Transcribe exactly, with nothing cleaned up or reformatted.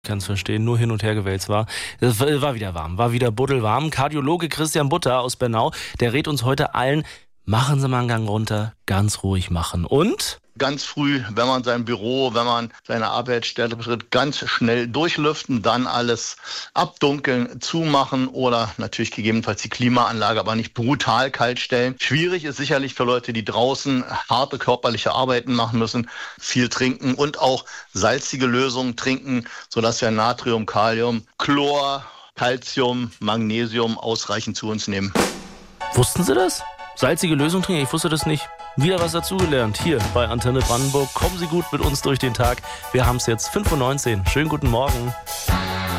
kann es verstehen, nur hin und her gewälzt war. Es war wieder warm, war wieder buddelwarm. Kardiologe Christian Butter aus Bernau, der rät uns heute allen, machen Sie mal einen Gang runter, ganz ruhig machen. Und? Ganz früh, wenn man sein Büro, wenn man seine Arbeitsstelle betritt, ganz schnell durchlüften, dann alles abdunkeln, zumachen oder natürlich gegebenenfalls die Klimaanlage, aber nicht brutal kalt stellen. Schwierig ist sicherlich für Leute, die draußen harte körperliche Arbeiten machen müssen, viel trinken und auch salzige Lösungen trinken, sodass wir Natrium, Kalium, Chlor, Calcium, Magnesium ausreichend zu uns nehmen. Wussten Sie das? Salzige Lösung trinken? Ich wusste das nicht. Wieder was dazugelernt hier bei Antenne Brandenburg. Kommen Sie gut mit uns durch den Tag. Wir haben es jetzt fünf Uhr neunzehn. Schönen guten Morgen.